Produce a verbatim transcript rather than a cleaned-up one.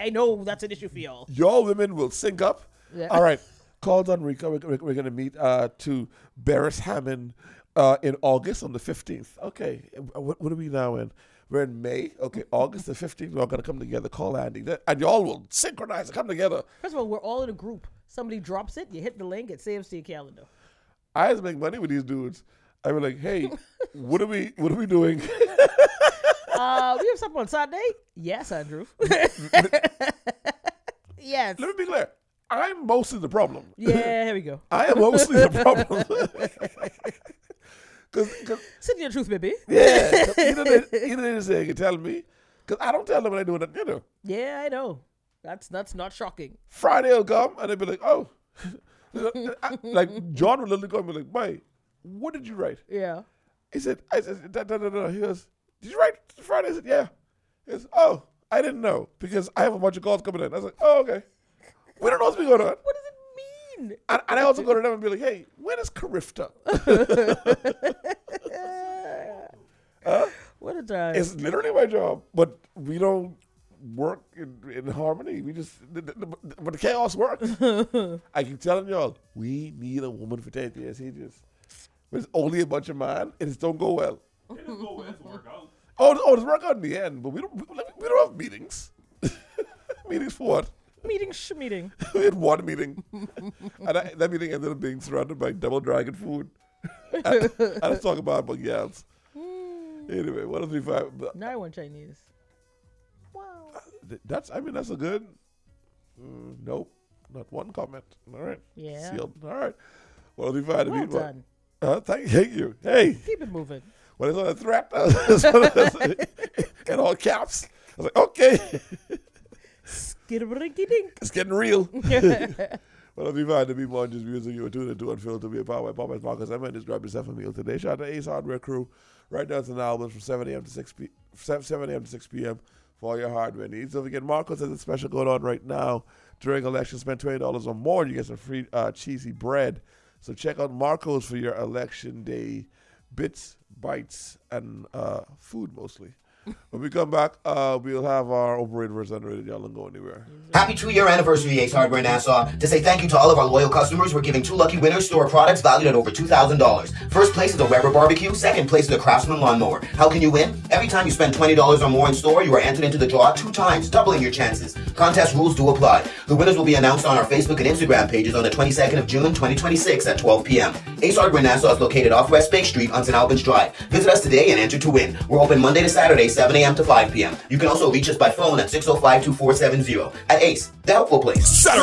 I know that's an issue for y'all. Y'all women will sync up. Yeah. All right. Call Don Rico. We're, we're, we're going to meet uh, to Barris Hammond uh, in August on the fifteenth. Okay. What, what are we now in? We're in May. Okay. August the fifteenth. We're all going to come together. Call Andy. And y'all will synchronize and come together. First of all, we're all in a group. Somebody drops it. You hit the link. It saves to your calendar. I just make money with these dudes. I be like, hey, what are we what are we doing? uh, we have something on Sunday? Yes, Andrew. Yes. Let me be clear. I'm mostly the problem. Yeah, here we go. I am mostly the problem. Cause, cause, Sit in your truth, baby. Yeah. Either they, either they say, can tell me. Because I don't tell them when I do it at dinner. Yeah, I know. That's that's not shocking. Friday will come and they'll be like, oh. Like, John will literally go and be like, boy, what did you write? Yeah. He said, I said, da, da, da, da. He goes, did you write Friday? I said, yeah. He goes, oh, I didn't know because I have a bunch of calls coming in. I was like, oh, okay. We don't know what's been going on. What does it mean? And, and I also go to them and be like, hey, when is Carifta? uh, What a time. It's literally my job, but we don't work in, in harmony. We just, the, the, the, but the chaos works. I keep telling y'all, we need a woman for ten years. He just, it's only a bunch of men. It just don't go well. It doesn't go well to work out. Oh, oh, it's work out in the end, but we don't, we, we don't have meetings. Meetings for what? Meeting, sh- meeting. We had one meeting, and I, that meeting ended up being surrounded by Double Dragon food. and, and I was talking about bug yams. Mm. Anyway, one of three five. Now I want Chinese. Wow. That's, I mean, that's a good. Mm, nope, not one comment. All right. Yeah. Sealed. All right. One of three five. Well done. Uh, thank, thank you. Hey. Keep it moving. When it's on a threat, in all caps, I was like, okay. Skidabrinky-dink. It's getting real. Well, if you find the people on just music, you are tuned into Unfiltered, be a power by Popeyes Marcus. I might just grab yourself a meal today. Shout out to Ace Hardware Crew. Right now it's an album from seven a.m. to six p. seven a.m. to six p.m. for all your hardware needs. Don't forget, Marcos has a special going on right now. During election, spend twenty dollars or more, and you get some free uh, cheesy bread. So check out Marcos for your election day bits, bites, and uh, food mostly. When we come back, uh, we'll have our overrated versus underrated. Y'all don't go anywhere. Happy two-year anniversary, Ace Hardware Nassau. To say thank you to all of our loyal customers, we're giving two lucky winners store products valued at over two thousand dollars. First place is a Weber barbecue. Second place is a Craftsman lawnmower. How can you win? Every time you spend twenty dollars or more in store, you are entered into the draw two times, doubling your chances. Contest rules do apply. The winners will be announced on our Facebook and Instagram pages on the twenty-second of June, twenty twenty-six at twelve p.m. Ace Hardware Nassau is located off West Bay Street on Saint Albans Drive. Visit us today and enter to win. We're open Monday to Saturday, seven a.m. to five p.m. You can also reach us by phone at six oh five, two four seven zero. At Ace, the helpful place. Saturday